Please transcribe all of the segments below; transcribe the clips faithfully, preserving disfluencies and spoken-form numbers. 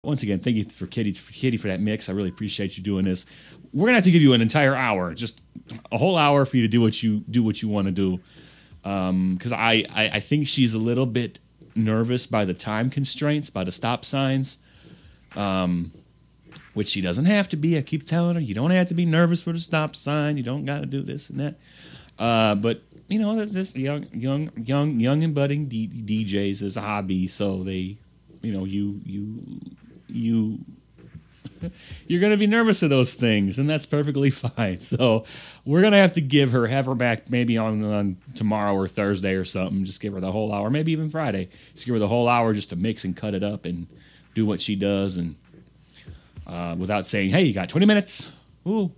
once again, thank you for Kitty for Kitty for that mix. I really appreciate you doing this. We're gonna have to give you an entire hour, just a whole hour for you to do what you do what you want to do. Because um, I, I I think she's a little bit nervous by the time constraints, by the stop signs, um, which she doesn't have to be. I keep telling her you don't have to be nervous for the stop sign. You don't got to do this and that. Uh, but you know, this young young young young and budding D- DJs is a hobby, so they, you know, you you you. You're going to be nervous of those things, and that's perfectly fine. So we're going to have to give her, have her back maybe on, on tomorrow or Thursday or something. Just give her the whole hour, maybe even Friday. Just give her the whole hour just to mix and cut it up and do what she does, and uh, without saying, "Hey, you got twenty minutes." Ooh.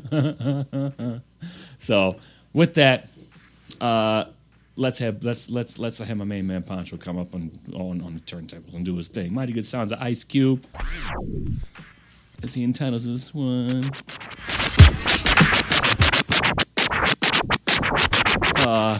So with that, uh, let's have let's let's let's have my main man Pancho come up on on, on the turntable and do his thing. Mighty good sounds of Ice Cube. As he entitles this one. Uh,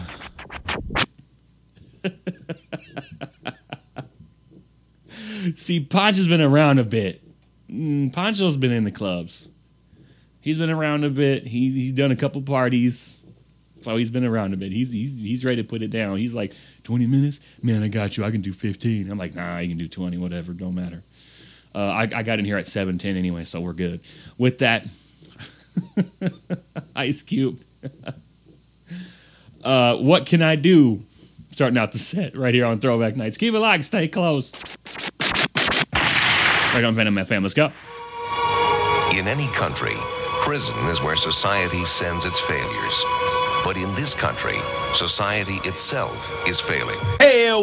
see, Pancho's been around a bit. Mm, Pancho's been in the clubs. He's been around a bit. He, he's done a couple parties. So he's been around a bit. He's, he's he's ready to put it down. He's like, twenty minutes? Man, I got you. I can do fifteen. I'm like, nah, you can do twenty, whatever. Don't matter. Uh, I, I got in here at seven ten anyway, so we're good. With that, Ice Cube. uh, what can I do? Starting out the set right here on Throwback Nights. Keep it locked. Stay close. Right on Venom F M. Let's go. In any country, prison is where society sends its failures. But in this country, society itself is failing. Hell